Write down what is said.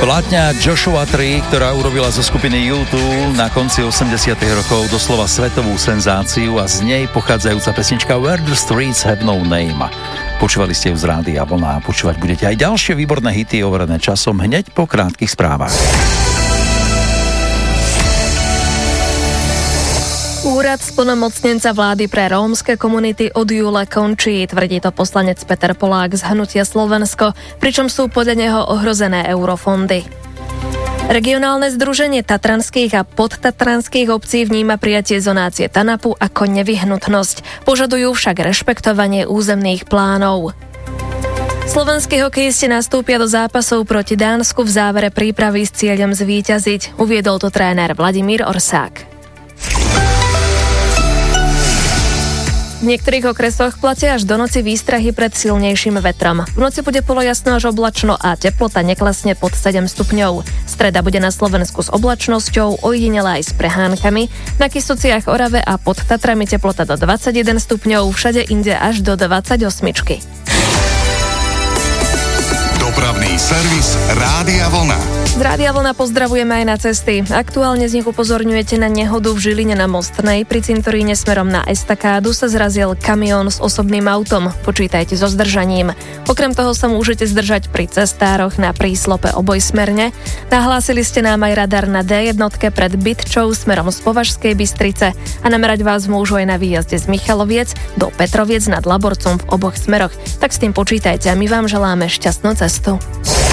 Platňa Joshua Tree, ktorá urobila zo skupiny U2 na konci 80. rokov doslova svetovú senzáciu a z nej pochádzajúca pesnička Where the Streets Have No Name. Počúvali ste ju z Rádia Vlna a počúvať budete aj ďalšie výborné hity overené časom hneď po krátkych správach. Úrad splnomocnenca vlády pre rómske komunity od júla končí, tvrdí to poslanec Peter Polák z Hnutia Slovensko, pričom sú podľa neho ohrozené eurofondy. Regionálne združenie tatranských a podtatranských obcí vníma prijatie zonácie TANAPu ako nevyhnutnosť. Požadujú však rešpektovanie územných plánov. Slovenskí hokejisti nastúpia do zápasov proti Dánsku v závere prípravy s cieľom zvíťaziť, uviedol to tréner Vladimír Orsák. V niektorých okresoch platia až do noci výstrahy pred silnejším vetrom. V noci bude polojasno až oblačno a teplota neklesne pod 7 stupňov. Streda bude na Slovensku s oblačnosťou, ojedinele aj s prehánkami. Na Kysuciach, Orave a pod Tatrami teplota do 21 stupňov, všade inde až do 28. Dopravný servis Rádia Vlna. Z Rádia Vlna pozdravujeme aj na cesty. Aktuálne z nich upozorňujete na nehodu v Žiline na Mostnej. Pri cintoríne smerom na estakádu sa zrazil kamión s osobným autom. Počítajte so zdržaním. Okrem toho sa môžete zdržať pri cestároch na príslope obojsmerne. Nahlásili ste nám aj radar na D1 pred Bytčou smerom z Považskej Bystrice a namerať vás môžu aj na výjazde z Michaloviec do Petroviec nad Laborcom v oboch smeroch. Tak s tým počítajte a my vám želáme šťastnú cestu.